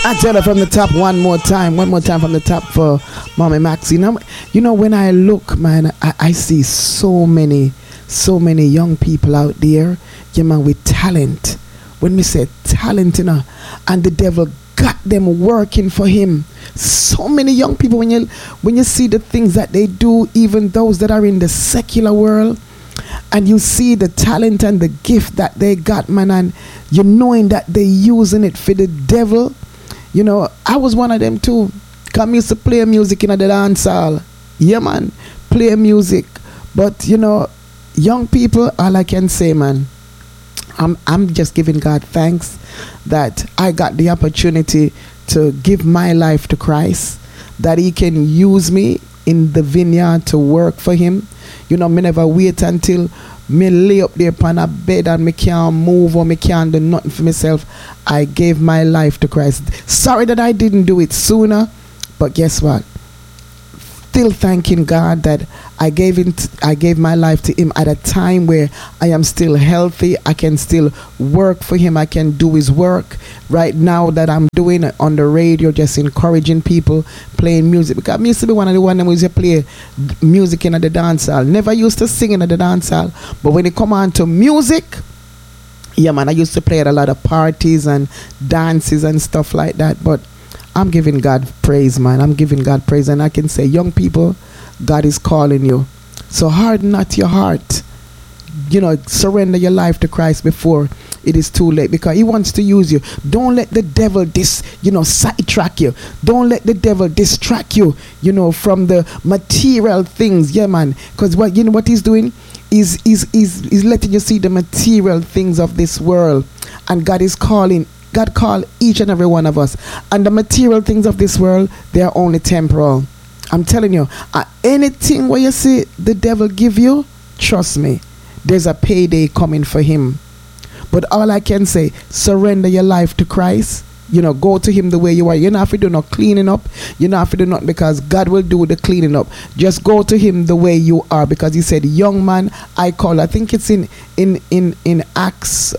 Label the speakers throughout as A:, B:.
A: I tell her from the top one more time from the top for Mommy Maxine. You know, when I look, man, I see so many young people out there, yeah, man, with talent. When we say talent, you know, and the devil got them working for him. So many young people, when you see the things that they do, even those that are in the secular world, and you see the talent and the gift that they got, man, and you knowing that they're using it for the devil. You know, I was one of them too. Come used to play music in the dance hall. Yeah, man, play music. But, you know, young people, all I can say, man, I'm just giving God thanks that I got the opportunity to give my life to Christ, that he can use me in the vineyard to work for him. You know, me never wait until me lay up there upon a bed and me can't move or me can't do nothing for myself. I gave my life to Christ. Sorry that I didn't do it sooner, but guess what? Still thanking God that I gave my life to him at a time where I am still healthy. I can still work for him. I can do his work right now that I'm doing on the radio, just encouraging people, playing music. Because I used to be one of the ones that used to play music in the dance hall. Never used to sing in the dance hall. But when it come on to music, yeah, man, I used to play at a lot of parties and dances and stuff like that. But I'm giving God praise, man. I'm giving God praise. And I can say, young people, God is calling you. So harden not your heart. You know, surrender your life to Christ before it is too late, because he wants to use you. Don't let the devil sidetrack you. Don't let the devil distract you, you know, from the material things. Yeah, man. Because what he's doing is letting you see the material things of this world. And God is calling. God called each and every one of us. And the material things of this world, they are only temporal. I'm telling you, anything where you see the devil give you, trust me, there's a payday coming for him. But all I can say, surrender your life to Christ. You know, go to him the way you are. You don't have to do no cleaning up. You don't have to do nothing, because God will do the cleaning up. Just go to him the way you are, because he said, young man, I call. I think it's in Acts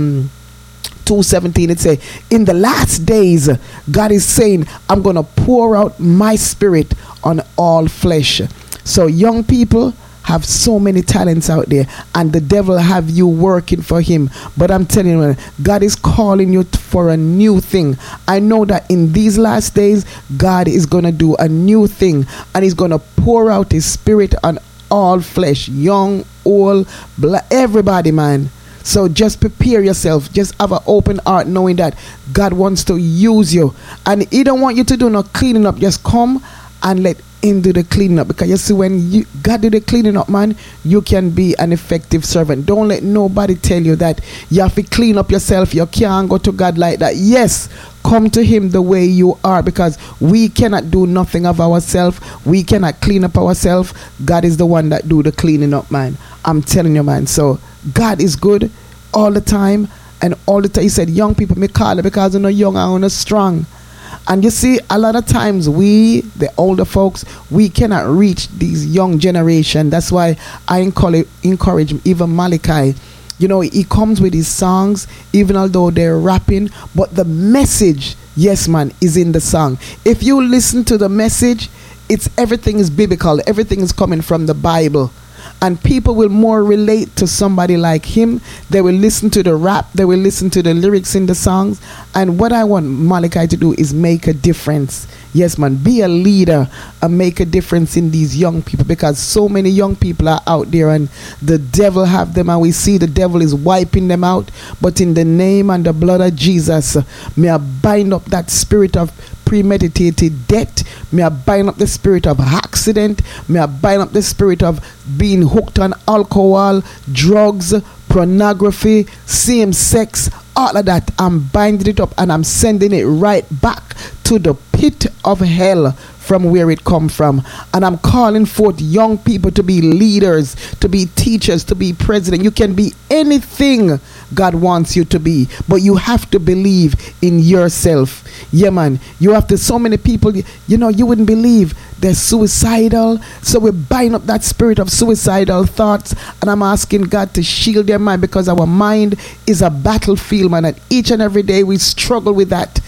A: 2:17, it say, in the last days, God is saying, I'm going to pour out my spirit on all flesh. So young people have so many talents out there, and the devil have you working for him. But I'm telling you, God is calling you for a new thing. I know that in these last days, God is going to do a new thing, and he's going to pour out his spirit on all flesh, young, old, black, everybody, man. So just prepare yourself. Just have an open heart, knowing that God wants to use you. And he don't want you to do no cleaning up. Just come and let him do the cleaning up. Because you see, when God do the cleaning up, man, you can be an effective servant. Don't let nobody tell you that you have to clean up yourself. You can't go to God like that. Yes, come to him the way you are, because we cannot do nothing of ourselves. We cannot clean up ourselves. God is the one that do the cleaning up, man. I'm telling you, man. So God is good all the time, and all the time. He said, young people, me call it because you're not young and you're not strong. And you see, a lot of times we, the older folks, we cannot reach these young generation. That's why I encourage even Malachi. You know, he comes with his songs, even although they're rapping, but the message, yes, man, is in the song. If you listen to the message, everything is biblical. Everything is coming from the Bible. And people will more relate to somebody like him. They will listen to the rap. They will listen to the lyrics in the songs. And what I want Malachi to do is make a difference. Yes, man, be a leader and make a difference in these young people, because so many young people are out there and the devil have them, and we see the devil is wiping them out. But in the name and the blood of Jesus, may I bind up that spirit of premeditated death. May I bind up the spirit of accident. May I bind up the spirit of being hooked on alcohol, drugs, pornography, same sex, all of that. I'm binding it up and I'm sending it right back to the pit of hell from where it come from. And I'm calling forth young people to be leaders, to be teachers, to be president. You can be anything God wants you to be, but you have to believe in yourself. Yeah, man, you have to. So many people, you know, you wouldn't believe they're suicidal. So we bind up that spirit of suicidal thoughts, and I'm asking God to shield their mind, because our mind is a battlefield, man, and each and every day we struggle with that.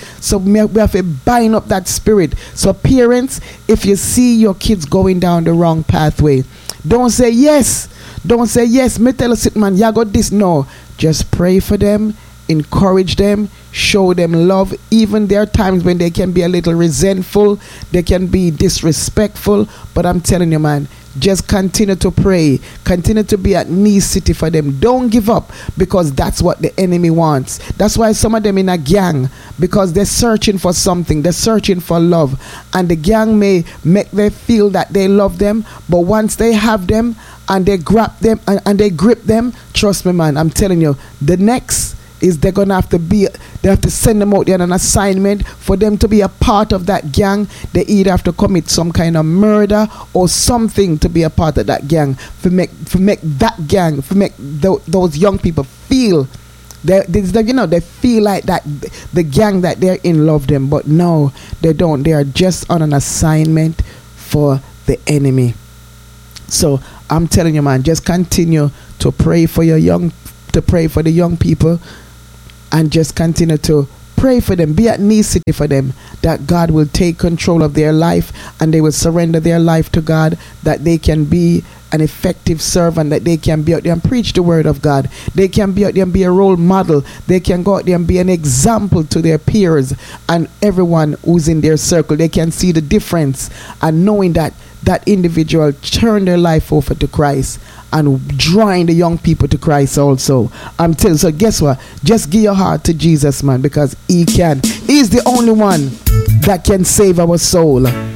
A: So we have to bind up that spirit. So parents, if you see your kids going down the wrong pathway, don't say yes. Don't say yes. Me tell us, man, you got this. No. Just pray for them, encourage them, show them love. Even there are times when they can be a little resentful, they can be disrespectful, but I'm telling you, man, just continue to pray, continue to be at necessity for them. Don't give up, because that's what the enemy wants. That's why some of them in a gang, because they're searching for something, they're searching for love, and the gang may make them feel that they love them, but once they have them and they grab them and they grip them, trust me, man, I'm telling you, the next is they have to send them out there on an assignment. For them to be a part of that gang, they either have to commit some kind of murder or something to be a part of that gang, to make that gang, to make those young people feel they feel like that the gang that they're in love them. But no, they don't. They are just on an assignment for the enemy. So I'm telling you, man, just continue to pray for the young people, and just continue to pray for them. Be at necessity for them, that God will take control of their life and they will surrender their life to God, that they can be an effective servant, that they can be out there and preach the word of God. They can be out there and be a role model. They can go out there and be an example to their peers and everyone who's in their circle. They can see the difference, and knowing that that individual turned their life over to Christ and drawing the young people to Christ also. I'm telling you, so guess what? Just give your heart to Jesus, man, because he can. He's the only one that can save our soul.